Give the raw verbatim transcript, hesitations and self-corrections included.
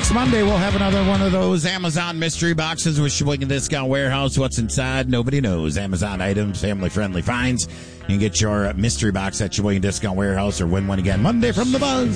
next Monday, we'll have another one of those Amazon mystery boxes with Sheboygan Discount Warehouse. What's inside, nobody knows. Amazon items, family-friendly finds. You can get your mystery box at Sheboygan Discount Warehouse or win one again Monday from the Buzz.